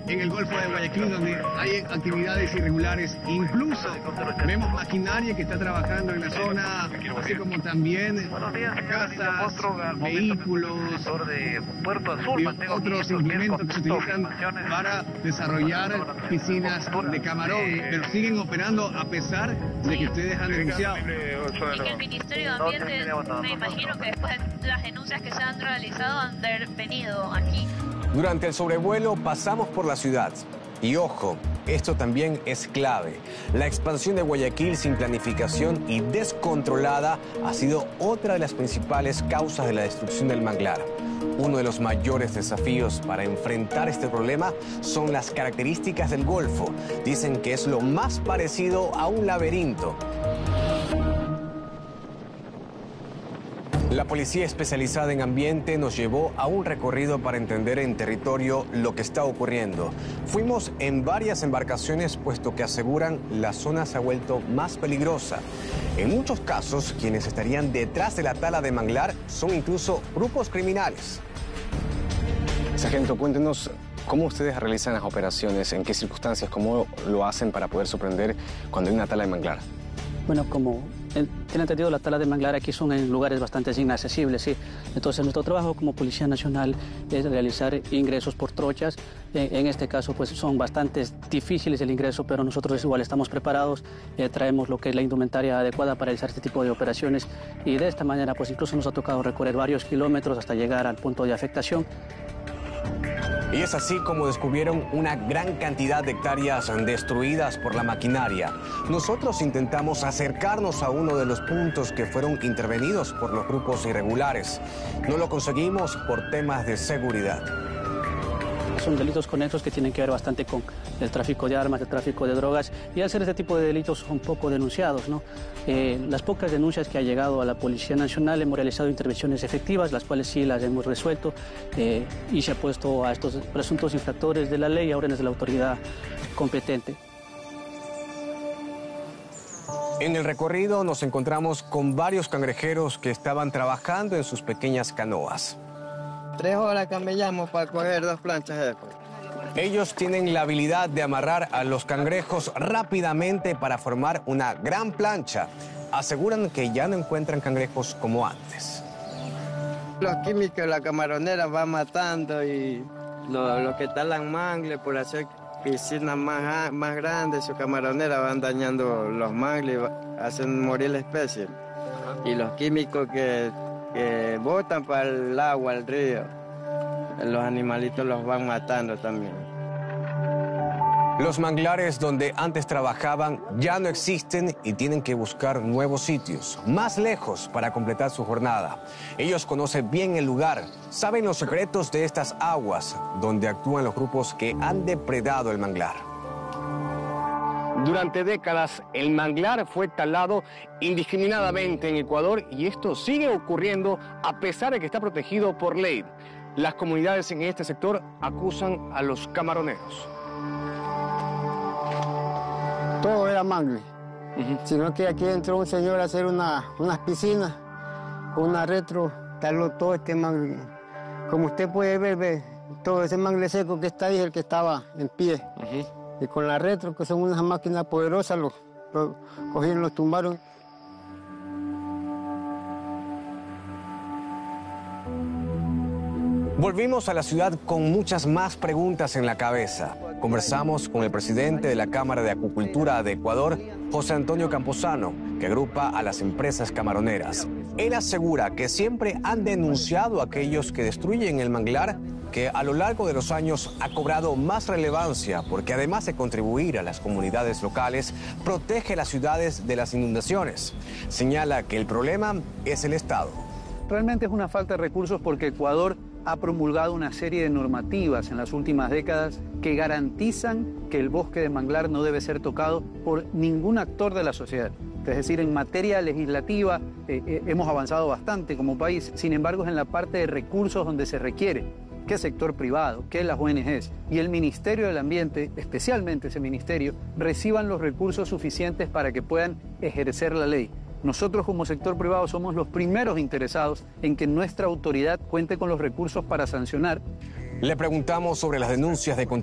en el Golfo de Guayaquil, donde hay actividades irregulares. Incluso vemos maquinaria que está trabajando en la zona, así como también casas, vehículos y otros implementos que se utilizan para desarrollar piscinas de camarón, pero siguen operando a pesar de que ustedes han denunciado. Y que el Ministerio de Ambiente, me imagino que después de las denuncias que se han realizado, han de haber venido aquí. Durante el sobrevuelo pasamos por la ciudad. Y ojo, esto también es clave. La expansión de Guayaquil sin planificación y descontrolada ha sido otra de las principales causas de la destrucción del manglar. Uno de los mayores desafíos para enfrentar este problema son las características del Golfo. Dicen que es lo más parecido a un laberinto. La policía especializada en ambiente nos llevó a un recorrido para entender en territorio lo que está ocurriendo. Fuimos en varias embarcaciones puesto que aseguran la zona se ha vuelto más peligrosa. En muchos casos, quienes estarían detrás de la tala de manglar son incluso grupos criminales. Sargento, cuéntenos cómo ustedes realizan las operaciones, en qué circunstancias, cómo lo hacen para poder sorprender cuando hay una tala de manglar. Bueno, como tienen entendido, las talas de manglar aquí son en lugares bastante inaccesibles, ¿sí? Entonces, nuestro trabajo como Policía Nacional es realizar ingresos por trochas. En este caso, pues son bastante difíciles el ingreso, pero nosotros igual estamos preparados, traemos lo que es la indumentaria adecuada para realizar este tipo de operaciones y de esta manera, pues incluso nos ha tocado recorrer varios kilómetros hasta llegar al punto de afectación. Y es así como descubrieron una gran cantidad de hectáreas destruidas por la maquinaria. Nosotros intentamos acercarnos a uno de los puntos que fueron intervenidos por los grupos irregulares. No lo conseguimos por temas de seguridad. Son delitos conexos que tienen que ver bastante con el tráfico de armas, el tráfico de drogas, y hacer este tipo de delitos son poco denunciados, ¿no? Las pocas denuncias que ha llegado a la Policía Nacional hemos realizado intervenciones efectivas, las cuales sí las hemos resuelto, y se ha puesto a estos presuntos infractores de la ley a órdenes de la autoridad competente. En el recorrido nos encontramos con varios cangrejeros que estaban trabajando en sus pequeñas canoas. 3 horas camellamos para coger 2 planchas de esto. Ellos tienen la habilidad de amarrar a los cangrejos rápidamente para formar una gran plancha. Aseguran que ya no encuentran cangrejos como antes. Los químicos, la camaronera va matando y los que talan mangle por hacer piscinas más grandes, su camaronera van dañando los mangles, hacen morir la especie. Y los químicos que botan para el agua, el río, los animalitos los van matando también. Los manglares donde antes trabajaban ya no existen y tienen que buscar nuevos sitios, más lejos para completar su jornada. Ellos conocen bien el lugar, saben los secretos de estas aguas donde actúan los grupos que han depredado el manglar. Durante décadas, el manglar fue talado indiscriminadamente en Ecuador y esto sigue ocurriendo a pesar de que está protegido por ley. Las comunidades en este sector acusan a los camaroneros. Todo era mangle, sino que aquí entró un señor a hacer unas piscinas, una retro, taló todo este mangle. Como usted puede ver, ve, todo ese mangle seco que está ahí es el que estaba en pie. Y con la retro, que son unas máquinas poderosas, lo cogieron, los tumbaron. Volvimos a la ciudad con muchas más preguntas en la cabeza. Conversamos con el presidente de la Cámara de Acuicultura de Ecuador, José Antonio Camposano, que agrupa a las empresas camaroneras. Él asegura que siempre han denunciado a aquellos que destruyen el manglar, que a lo largo de los años ha cobrado más relevancia porque además de contribuir a las comunidades locales, protege las ciudades de las inundaciones. Señala que el problema es el Estado. Realmente es una falta de recursos porque Ecuador ha promulgado una serie de normativas en las últimas décadas que garantizan que el bosque de manglar no debe ser tocado por ningún actor de la sociedad. Es decir, en materia legislativa hemos avanzado bastante como país, sin embargo es en la parte de recursos donde se requiere que el sector privado, que las ONGs y el Ministerio del Ambiente, especialmente ese ministerio, reciban los recursos suficientes para que puedan ejercer la ley. Nosotros como sector privado somos los primeros interesados en que nuestra autoridad cuente con los recursos para sancionar. Le preguntamos sobre las denuncias de